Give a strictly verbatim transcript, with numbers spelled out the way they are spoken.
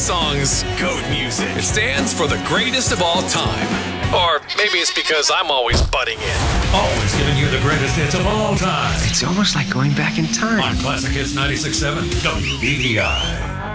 Song's GOAT music. It stands for the greatest of all time. Or maybe it's because I'm always butting in. Always giving you the greatest hits of all time. It's almost like going back in time. On Classic Hits ninety-six point seven W B V I.